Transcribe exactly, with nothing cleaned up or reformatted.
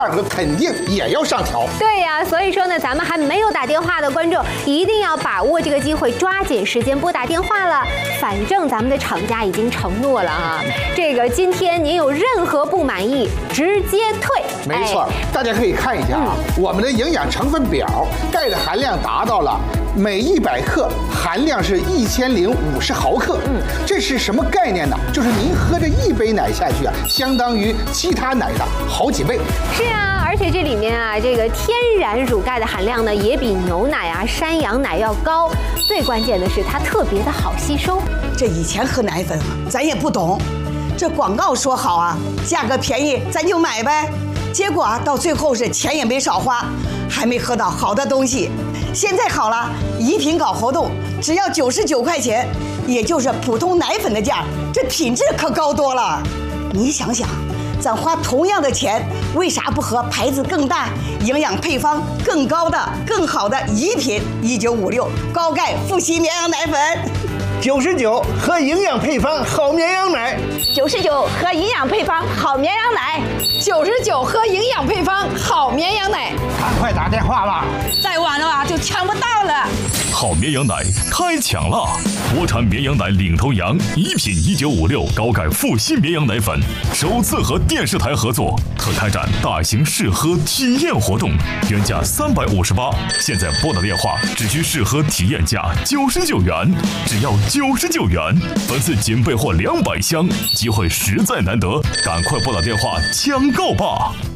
价格肯定也要上调。 对呀、啊，所以说呢，咱们还没有打电话的观众一定要把握这个机会，抓紧时间拨打电话了。反正咱们的厂家已经承诺了啊，这个今天您有任何不满意，直接退。 没错，哎、大家可以看一下啊，嗯、我们的营养成分表，钙的含量达到了每一百克含量是一千零五十毫克。嗯，这是什么概念呢？就是您喝这一杯奶下去啊，相当于其他奶的好几倍。 是啊，而且这里面啊，这个天然乳钙的含量呢，也比牛奶啊、山羊奶要高。最关键的是，它特别的好吸收。 这以前喝奶粉啊，咱也不懂，这广告说好啊，价格便宜咱就买呗。结果啊，到最后是钱也没少花，还没喝到好的东西。现在好了，怡品搞活动，只要九十九块钱，也就是普通奶粉的价，这品质可高多了。你想想，咱花同样的钱，为啥不和牌子更大、营养配方更高的、更好的怡品一九五六高钙富硒绵羊奶粉？ 九十九喝营养配方好绵羊奶， 九十九喝营养配方好绵羊奶， 九十九喝营养配方好绵羊奶。 赶快打电话吧， 再晚的话就抢不到了。 好绵羊奶太抢了！国产绵羊奶领头羊怡品一九五六高钙富硒绵羊奶粉首次和电视台合作，特开展大型试喝体验活动，原价三百五十八，现在拨打电话只需试喝体验价九十九元，只要九十九元，本次仅备货两百箱，机会实在难得，赶快拨打电话抢购吧！